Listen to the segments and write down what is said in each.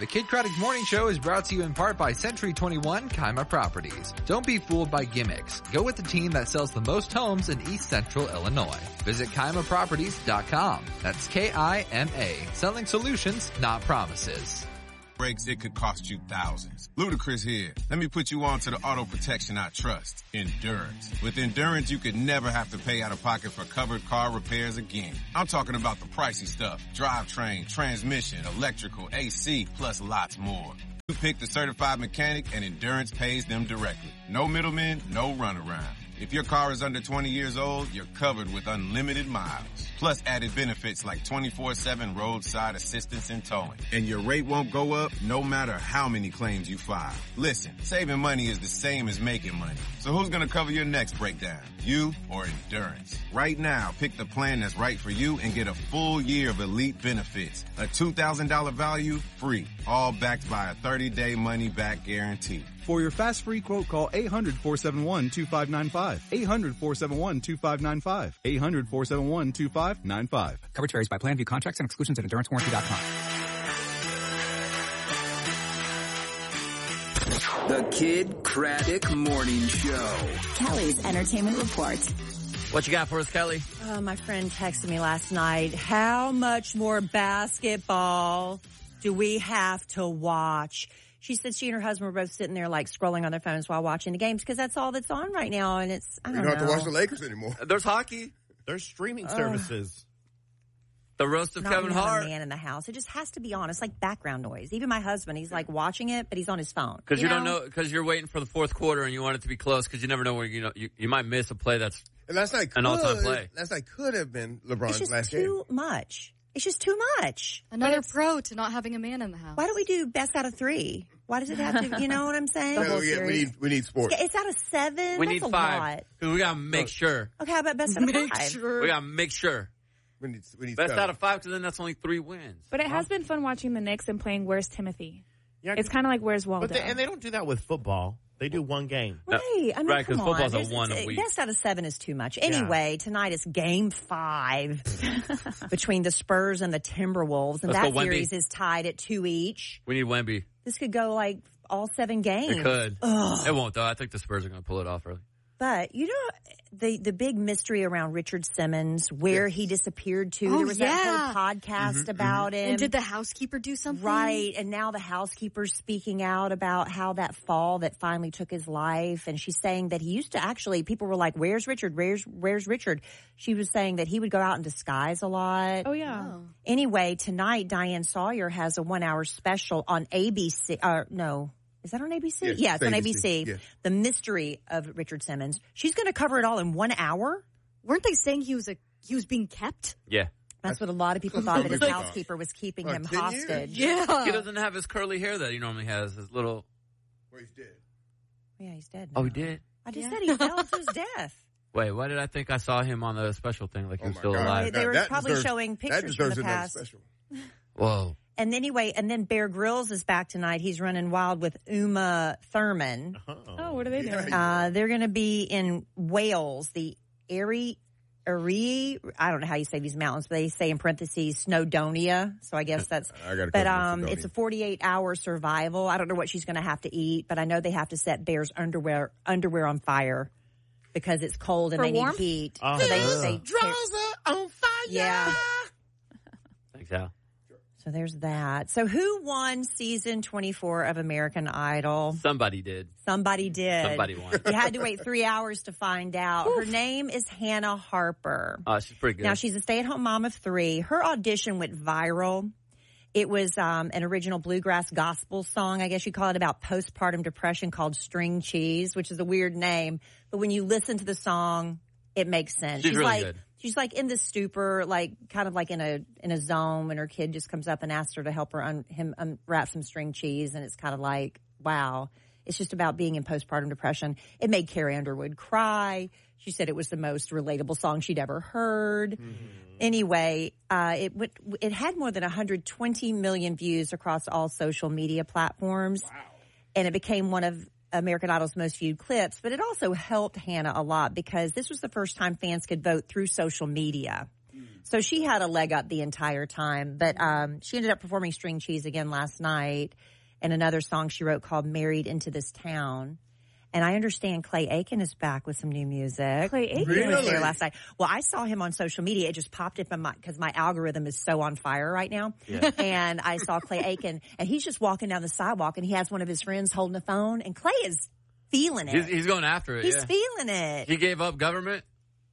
The Kid Craddock Morning Show is brought to you in part by Century 21 Kima Properties. Don't be fooled by gimmicks. Go with the team that sells the most homes in East Central Illinois. Visit KimaProperties.com. That's K-I-M-A. Selling solutions, not promises. Brakes, it could cost you thousands. Ludacris here. Let me put you on to the auto protection I trust. Endurance. With Endurance, you could never have to pay out of pocket for covered car repairs again. I'm talking about the pricey stuff. Drivetrain, transmission, electrical, AC, plus lots more. You pick the certified mechanic and Endurance pays them directly. No middlemen, no runaround. If your car is under 20 years old, you're covered with unlimited miles. Plus added benefits like 24/7 roadside assistance and towing. And your rate won't go up no matter how many claims you file. Listen, saving money is the same as making money. So who's gonna cover your next breakdown? You or Endurance? Right now, pick the plan that's right for you and get a full year of elite benefits. A $2,000 value, free. All backed by a 30-day money-back guarantee. For your fast free quote, call 800-471-2595. 800-471-2595. 800-471-2595. Coverage varies by plan. View contracts and exclusions at EnduranceWarranty.com. The Kid Craddock Morning Show. Kelly's Entertainment Report. What you got for us, Kelly? My friend texted me last night. How much more basketball do we have to watch? She said she and her husband were both sitting there like scrolling on their phones while watching the games because that's all that's on right now. And it's, I don't know. You don't have to watch the Lakers anymore. There's hockey. There's streaming services. The roast of Kevin Hart. A man in the house. It just has to be on. It's like background noise. Even my husband, he's like watching it, but he's on his phone. Because you don't know, because you're waiting for the fourth quarter and you want it to be close because you never know where, you might miss a play that's and last night an all-time play. Last night could have been LeBron's it's just last game. too much. It's just too much. Another pro to not having a man in the house. Why don't we do best out of 3? Why does it have to, you know what I'm saying? The whole series. We need sports. It's out of 7. We need That's 5. We got to make sure. Okay, how about best out of 5? We got to make sure. We need best 7. out of 5, because then that's only 3 wins. But it has been fun watching the Knicks and playing Where's Timothy. Yeah, it's kind of like Where's Waldo. And they don't do that with football. They do one game. Right. I mean, right, because football's a one a week. Best out of 7 is too much. Anyway, tonight is game 5 between the Spurs and the Timberwolves. And that series is tied at 2 each. We need Wemby. This could go like all 7 games. It could. Ugh. It won't, though. I think the Spurs are going to pull it off early. But, you know, the big mystery around Richard Simmons, where he disappeared to. There was that whole podcast about him. And did the housekeeper do something? Right. And now the housekeeper's speaking out about how that fall that finally took his life. And she's saying that he used to actually, people were like, where's Richard? Where's Richard? She was saying that he would go out in disguise a lot. Oh, yeah. Oh. Anyway, tonight, Diane Sawyer has a 1-hour special on ABC. No. Is that on ABC? Yeah, it's on ABC. Yeah. The Mystery of Richard Simmons. She's going to cover it all in 1 hour. Weren't they saying he was being kept? Yeah. That's what a lot of people thought, that his housekeeper was keeping him hostage. Yeah. He doesn't have his curly hair that he normally has. His little... Well, he's dead. Yeah, he's dead now. Oh, he did? I just said he fell to his death. Wait, why did I think I saw him on the special thing like he was still alive? They were probably showing pictures from the past. Special. Whoa. And anyway, and then Bear Grylls is back tonight. He's running wild with Uma Thurman. Oh, what are they doing? They're going to be in Wales, the Erie, I don't know how you say these mountains, but they say in parentheses Snowdonia. So I guess that's, but it's a 48-hour survival. I don't know what she's going to have to eat, but I know they have to set Bear's underwear on fire because it's cold and they need heat. Oh. So they draws her on fire. Yeah. Thanks, Al. So there's that. So who won season 24 of American Idol? Somebody did. Somebody did. Somebody won. You had to wait 3 hours to find out. Oof. Her name is Hannah Harper. She's pretty good. Now, she's a stay-at-home mom of 3. Her audition went viral. It was an original bluegrass gospel song, I guess you call it, about postpartum depression called String Cheese, which is a weird name. But when you listen to the song, it makes sense. She's really good. She's like in the stupor, like kind of like in a zone when her kid just comes up and asks her to help her unwrap some string cheese. And it's kind of like, wow, it's just about being in postpartum depression. It made Carrie Underwood cry. She said it was the most relatable song she'd ever heard. Mm-hmm. Anyway, it had more than 120 million views across all social media platforms. Wow. And it became one of American Idol's most viewed clips, but it also helped Hannah a lot because this was the first time fans could vote through social media. So she had a leg up the entire time. But she ended up performing String Cheese again last night and another song she wrote called Married into This Town. And I understand Clay Aiken is back with some new music. Clay Aiken? He was there last night. Well, I saw him on social media. It just popped up because my algorithm is so on fire right now. Yeah. And I saw Clay Aiken, and he's just walking down the sidewalk, and he has one of his friends holding a phone, and Clay is feeling it. He's going after it. He's feeling it. He gave up government?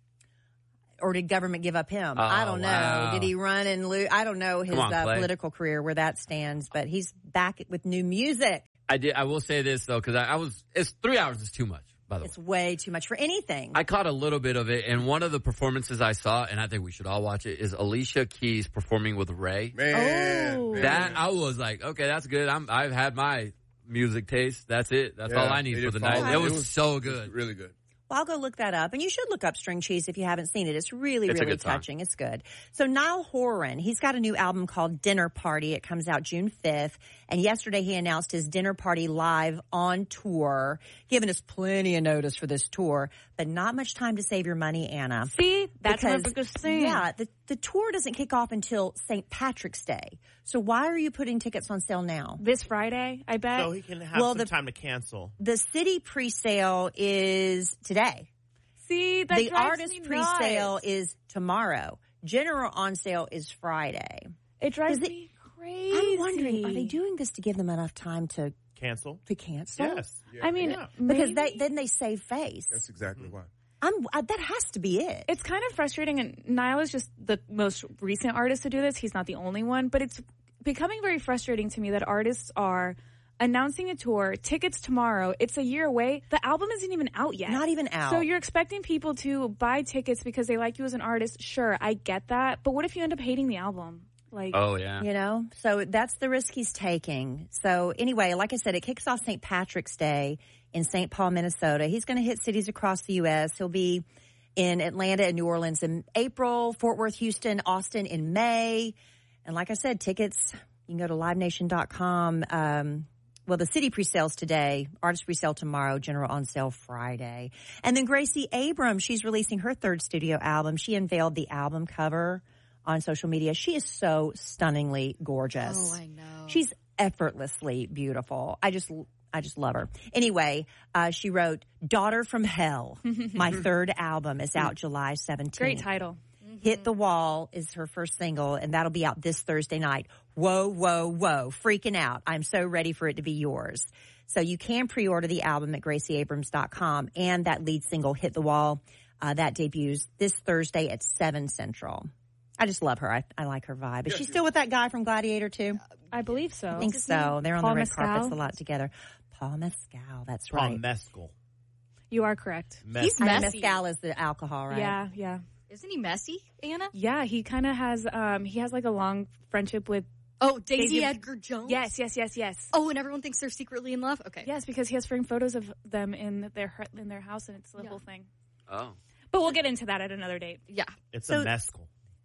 Or did government give up him? Oh, I don't know. wow. Did he run and lose? I don't know his political career, where that stands, but he's back with new music. I will say this, though, because it's 3 hours is too much, by the way. It's way too much for anything. I caught a little bit of it, and one of the performances I saw, and I think we should all watch it, is Alicia Keys performing with Ray. Man. That, I was like, okay, that's good. I've had my music taste. That's it. That's all I need for the night. It was so good. It was really good. Well, I'll go look that up. And you should look up String Cheese if you haven't seen it. It's really touching. It's good. So Niall Horan, he's got a new album called Dinner Party. It comes out June 5th. And yesterday he announced his Dinner Party live on tour, giving us plenty of notice for this tour, but not much time to save your money, Anna. See, that's what I was saying. Yeah, the tour doesn't kick off until St. Patrick's Day. So why are you putting tickets on sale now? This Friday, I bet. So he can have some time to cancel. The city pre-sale is today. See, that the drives artist me pre-sale nuts. is tomorrow. General on sale is Friday. It drives me crazy. I'm wondering, are they doing this to give them enough time to cancel? Yes. Yeah. I mean, because then they save face. That's exactly why. That has to be it. It's kind of frustrating, and Niall is just the most recent artist to do this. He's not the only one, but it's becoming very frustrating to me that artists are announcing a tour, tickets tomorrow. It's a year away. The album isn't even out yet. Not even out. So you're expecting people to buy tickets because they like you as an artist. Sure, I get that. But what if you end up hating the album? Like, oh, yeah. You know, so that's the risk he's taking. So anyway, like I said, it kicks off St. Patrick's Day in St. Paul, Minnesota. He's going to hit cities across the U.S. He'll be in Atlanta and New Orleans in April, Fort Worth, Houston, Austin in May. And like I said, tickets, you can go to livenation.com. Well, the city pre-sales today, artist pre-sale tomorrow, general on sale Friday. And then Gracie Abrams, she's releasing her third studio album. She unveiled the album cover on social media. She is so stunningly gorgeous. Oh, I know. She's effortlessly beautiful. I just love her. Anyway, she wrote, Daughter from Hell. My third album is out July 17th. Great title. Hit the Wall is her first single, and that'll be out this Thursday night. Whoa, whoa, whoa. Freaking out. I'm so ready for it to be yours. So you can pre-order the album at GracieAbrams.com, and that lead single, Hit the Wall, that debuts this Thursday at 7 Central. I just love her. I like her vibe. Is she still with that guy from Gladiator, too? I believe so. I think so. They're on Paul the red Mescal? carpets a lot together. Paul Mescal, that's right. Paul Mescal. You are correct. He's messy. Mescal is the alcohol, right? Yeah. Isn't he messy, Anna? Yeah, he kind of has, he has like a long friendship with. Oh, Daisy Edgar Jones? Yes. Oh, and everyone thinks they're secretly in love? Okay. Yes, because he has framed photos of them in their house, and it's the whole thing. Oh. But we'll get into that at another date. Yeah. It's a mescal.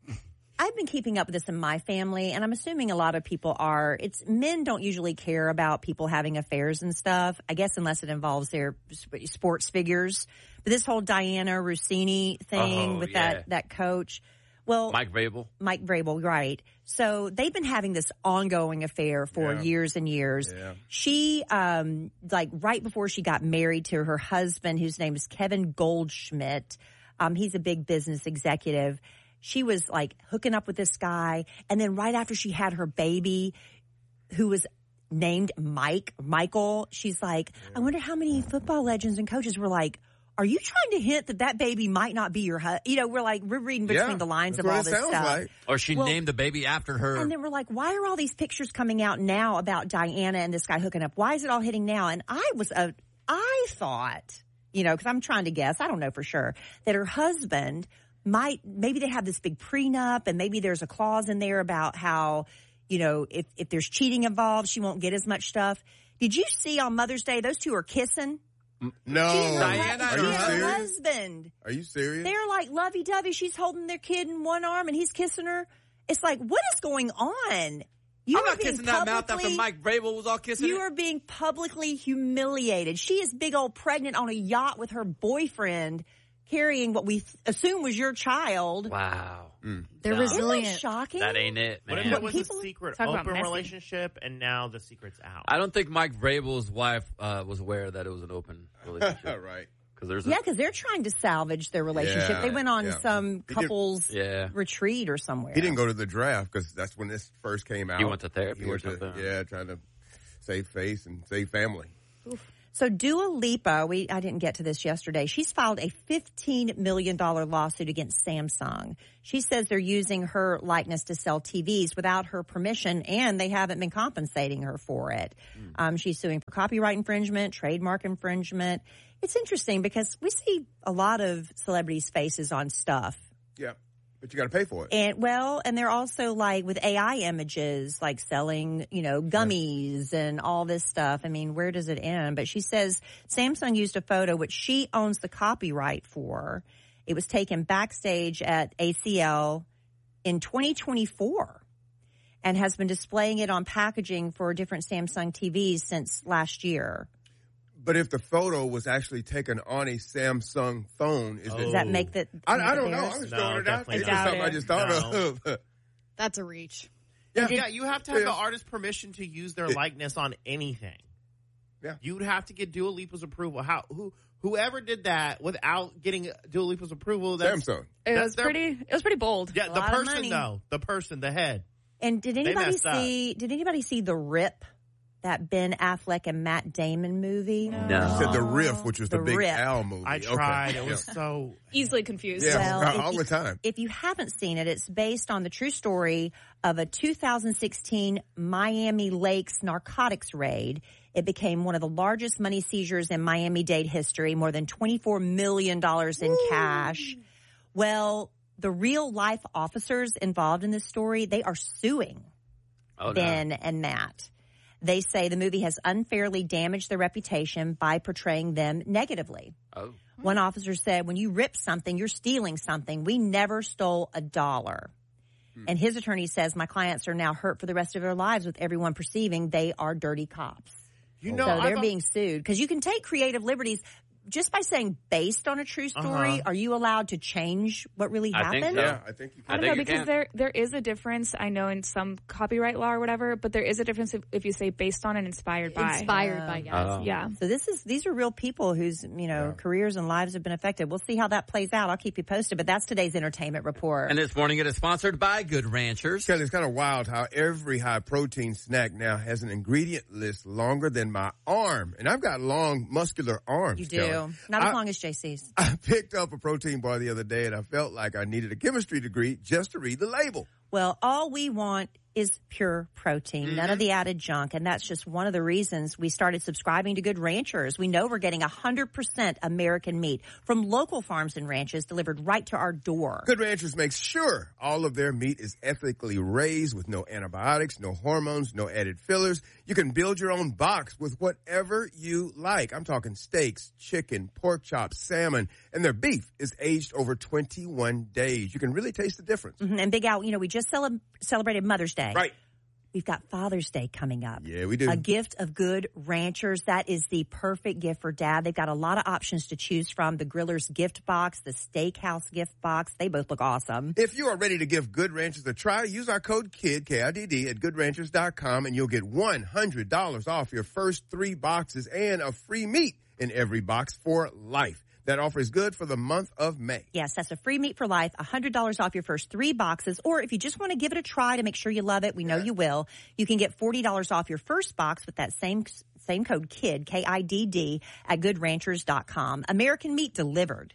I've been keeping up with this in my family, and I'm assuming a lot of people are. Men don't usually care about people having affairs and stuff, I guess, unless it involves their sports figures. But this whole Diana Rossini thing with that coach. Well, Mike Vrabel, right. So they've been having this ongoing affair for years and years. Yeah. She, right before she got married to her husband, whose name is Kevin Goldschmidt, he's a big business executive. She was like hooking up with this guy. And then right after she had her baby, who was named Michael, she's like, I wonder how many football legends and coaches were like, are you trying to hint that baby might not be your husband? You know, we're reading between the lines of all this stuff. Like. Or she named the baby after her. And then we're like, why are all these pictures coming out now about Diana and this guy hooking up? Why is it all hitting now? And I thought, because I'm trying to guess, I don't know for sure, that her husband maybe they have this big prenup, and maybe there's a clause in there about how, if there's cheating involved, she won't get as much stuff. Did you see on Mother's Day, those two are kissing? No. Diana, are you her serious? husband. Are you serious? They're like lovey-dovey. She's holding their kid in one arm, and he's kissing her. It's like, what is going on? I'm not kissing that mouth after Mike Vrabel was all kissing You are being publicly humiliated. She is big old pregnant on a yacht with her boyfriend, carrying what we assume was your child. Wow. They're resilient. Isn't that shocking? That ain't it, man. What if it was a secret open relationship and now the secret's out? I don't think Mike Vrabel's wife was aware that it was an open relationship. Right. Because they're trying to salvage their relationship. Yeah, they went on some couples retreat or somewhere. He didn't go to the draft because that's when this first came out. He went to therapy or something. Trying to save face and save family. Oof. So Dua Lipa, I didn't get to this yesterday. She's filed a $15 million lawsuit against Samsung. She says they're using her likeness to sell TVs without her permission, and they haven't been compensating her for it. She's suing for copyright infringement, trademark infringement. It's interesting because we see a lot of celebrities' faces on stuff. Yeah. But you got to pay for it. And they're also like with AI images, like selling, gummies and all this stuff. I mean, where does it end? But she says Samsung used a photo which she owns the copyright for. It was taken backstage at ACL in 2024 and has been displaying it on packaging for different Samsung TVs since last year. But if the photo was actually taken on a Samsung phone, does that make that? I don't know. I'm just throwing it out there. It's something I just thought of. That's a reach. Yeah, you have to have the artist's permission to use their likeness on anything. Yeah, you'd have to get Dua Lipa's approval. Whoever did that without getting Dua Lipa's approval? Samsung. It was pretty bold. Yeah, the person though, the head. And did anybody see the Rip? That Ben Affleck and Matt Damon movie? No. You said The Riff, which was the Big Al movie. I tried. It was so easily confused. Yeah, all the time. If you haven't seen it, it's based on the true story of a 2016 Miami Lakes narcotics raid. It became one of the largest money seizures in Miami-Dade history, more than $24 million in cash. Well, the real-life officers involved in this story, they are suing Ben and Matt. They say the movie has unfairly damaged their reputation by portraying them negatively. One officer said, when you rip something, you're stealing something. We never stole $1. And his attorney says, my clients are now hurt for the rest of their lives with everyone perceiving they are dirty cops. So they're being sued. Because you can take creative liberties. Just by saying based on a true story, are you allowed to change what really happened? I think so. Yeah, I think you can. I don't know, because there is a difference, I know, in some copyright law or whatever, but there is a difference if you say based on and inspired by. Inspired by, yes. Yeah. So these are real people whose, careers and lives have been affected. We'll see how that plays out. I'll keep you posted, but that's today's entertainment report. And this morning it is sponsored by Good Ranchers. Kelly, it's kind of wild how every high-protein snack now has an ingredient list longer than my arm. And I've got long, muscular arms, You do. Kelly. Not as long as JC's. I picked up a protein bar the other day, and I felt like I needed a chemistry degree just to read the label. Well, all we want is pure protein, none of the added junk. And that's just one of the reasons we started subscribing to Good Ranchers. We know we're getting 100% American meat from local farms and ranches delivered right to our door. Good Ranchers makes sure all of their meat is ethically raised with no antibiotics, no hormones, no added fillers. You can build your own box with whatever you like. I'm talking steaks, chicken, pork chops, salmon, and their beef is aged over 21 days. You can really taste the difference. And Big Al, we just celebrated Mother's Day. Right. We've got Father's Day coming up. Yeah, we do. A gift of Good Ranchers. That is the perfect gift for Dad. They've got a lot of options to choose from. The Griller's Gift Box, the Steakhouse Gift Box. They both look awesome. If you are ready to give Good Ranchers a try, use our code KIDD, K-I-D-D, at goodranchers.com, and you'll get $100 off your first 3 boxes and a free meat in every box for life. That offer is good for the month of May. Yes, that's a free meat for life, $100 off your first 3 boxes. Or if you just want to give it a try to make sure you love it, we know you will, you can get $40 off your first box with that same code KIDD, K-I-D-D, at goodranchers.com. American meat delivered.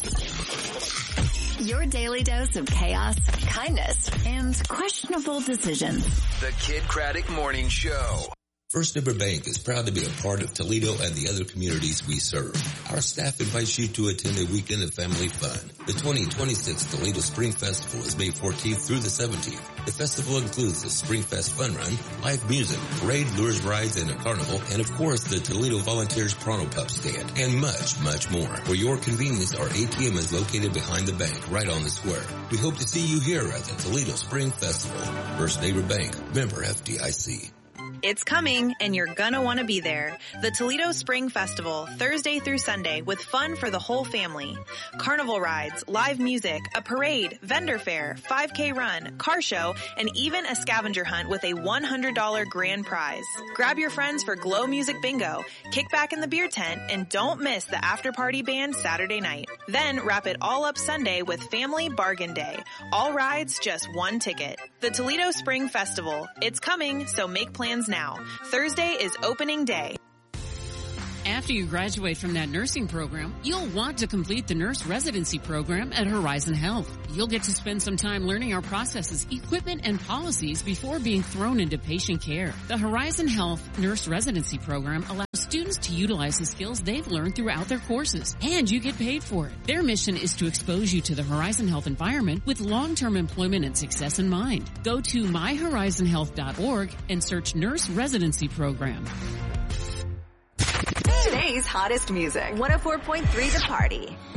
Your daily dose of chaos, kindness, and questionable decisions. The Kid Craddock Morning Show. First Neighbor Bank is proud to be a part of Toledo and the other communities we serve. Our staff invites you to attend a weekend of family fun. The 2026 Toledo Spring Festival is May 14th through the 17th. The festival includes the Spring Fest Fun Run, live music, parade, lures, rides, and a carnival, and of course the Toledo Volunteers Pronto Pup stand, and much, much more. For your convenience, our ATM is located behind the bank, right on the square. We hope to see you here at the Toledo Spring Festival. First Neighbor Bank, member FDIC. It's coming, and you're gonna want to be there. The Toledo Spring Festival, Thursday through Sunday, with fun for the whole family. Carnival rides, live music, a parade, vendor fair, 5K run, car show, and even a scavenger hunt with a $100 grand prize. Grab your friends for Glow Music Bingo, kick back in the beer tent, and don't miss the after party band Saturday night. Then wrap it all up Sunday with Family Bargain Day. All rides, just one ticket. The Toledo Spring Festival. It's coming, so make plans now. Thursday is opening day. After you graduate from that nursing program, you'll want to complete the nurse residency program at Horizon Health. You'll get to spend some time learning our processes, equipment, and policies before being thrown into patient care. The Horizon Health nurse residency program allows students to utilize the skills they've learned throughout their courses, and you get paid for it. Their mission is to expose you to the Horizon Health environment with long-term employment and success in mind. Go to myhorizonhealth.org and search Nurse Residency Program. Today's hottest music. 104.3 The Party.